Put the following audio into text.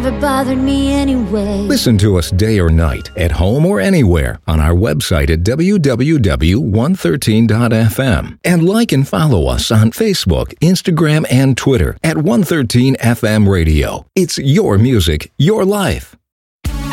never bothered me anyway. Listen to us day or night, at home or anywhere, on our website at www.113.fm. And like and follow us on Facebook, Instagram, and Twitter at 113 FM Radio. It's your music, your life.